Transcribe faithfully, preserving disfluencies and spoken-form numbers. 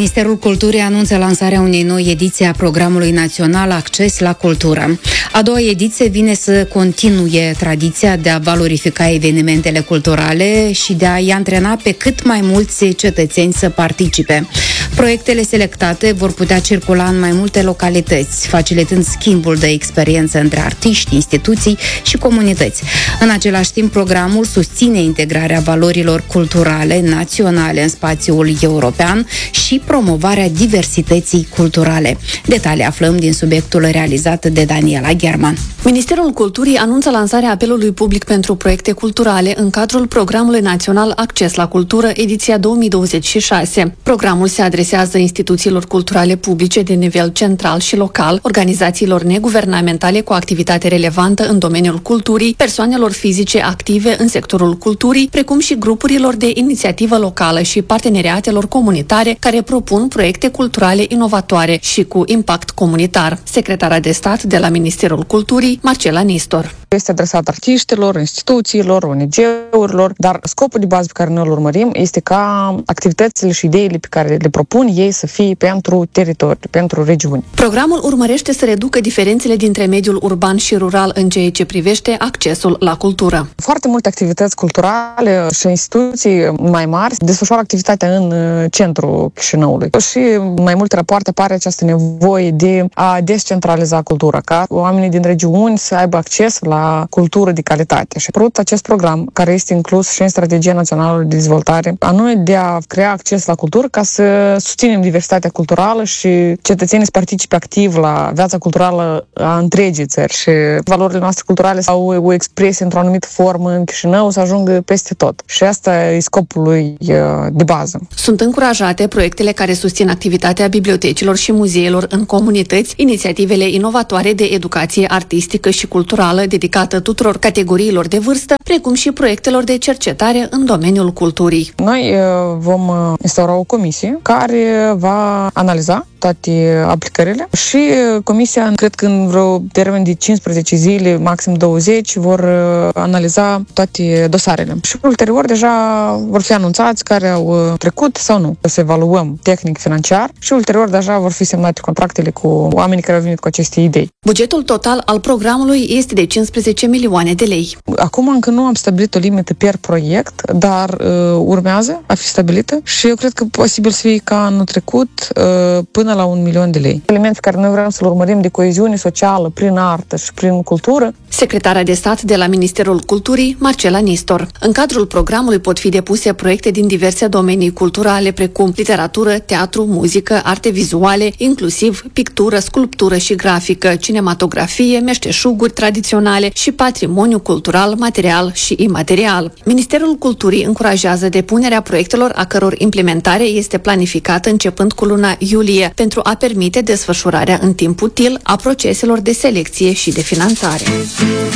Ministerul Culturii anunță lansarea unei noi ediții a Programului Național Acces la Cultură. A doua ediție vine să continue tradiția de a valorifica evenimentele culturale și de a-i antrena pe cât mai mulți cetățeni să participe. Proiectele selectate vor putea circula în mai multe localități, facilitând schimbul de experiență între artiști, instituții și comunități. În același timp, programul susține integrarea valorilor culturale naționale în spațiul european și promovarea diversității culturale. Detalii aflăm din subiectul realizat de Daniela German. Ministerul Culturii anunță lansarea apelului public pentru proiecte culturale în cadrul Programului Național Acces la Cultură, ediția două mii douăzeci și șase. Programul se adresează instituțiilor culturale publice de nivel central și local, organizațiilor neguvernamentale cu activitate relevantă în domeniul culturii, persoanelor fizice active în sectorul culturii, precum și grupurilor de inițiativă locală și parteneriatelor comunitare care propun proiecte culturale inovatoare și cu impact comunitar. Secretara de stat de la Ministerul Culturii, Marcela Nistor. Este adresat artiștilor, instituțiilor, O N G-urilor, dar scopul de bază pe care noi îl urmărim este ca activitățile și ideile pe care le propun ei să fie pentru teritoriu, pentru regiuni. Programul urmărește să reducă diferențele dintre mediul urban și rural în ceea ce privește accesul la cultură. Foarte multe activități culturale și instituții mai mari desfășoară activitatea în centrul Chișinăului. Și mai multe rapoarte apare această nevoie de a descentraliza cultura, ca oamenii din regiuni să aibă acces la cultură de calitate. Și a acest program, care este inclus și în Strategia Națională de Dezvoltare, anume de a crea acces la cultură ca să susținem diversitatea culturală și cetățenii să participe activ la viața culturală a întregii țări și valorile noastre culturale au o expresie într-o anumită formă în Chișinău să ajungă peste tot. Și asta e scopul lui de bază. Sunt încurajate proiectele care susțin activitatea bibliotecilor și muzeelor în comunități, inițiativele inovatoare de educație artistică și culturală dedicată tuturor categoriilor de vârstă, precum și proiectelor de cercetare în domeniul culturii. Noi vom instaura o comisie care va analiza toate aplicările și comisia, cred că în vreo termen de cincisprezece zile, maxim douăzeci, vor analiza toate dosarele. Și ulterior deja vor fi anunțați care au trecut sau nu. O să evaluăm tehnic, financiar și ulterior deja vor fi semnate contractele cu oamenii care au venit cu aceste idei. Bugetul total al programului este de cincisprezece milioane de lei. Acum încă nu am stabilit o limită per proiect, dar uh, urmează a fi stabilită și eu cred că posibil să fie ca anul trecut uh, până la un milion de lei. Elemente pe care noi vrem să-l urmărim de coeziune socială prin artă și prin cultură. Secretara de stat de la Ministerul Culturii, Marcela Nistor. În cadrul programului pot fi depuse proiecte din diverse domenii culturale, precum literatură, teatru, muzică, arte vizuale, inclusiv pictură, sculptură și grafică, cinematografie, meșteșuguri tradiționale și patrimoniu cultural, material și imaterial. Ministerul Culturii încurajează depunerea proiectelor a căror implementare este planificată începând cu luna iulie pentru a permite desfășurarea în timp util a proceselor de selecție și de finanțare.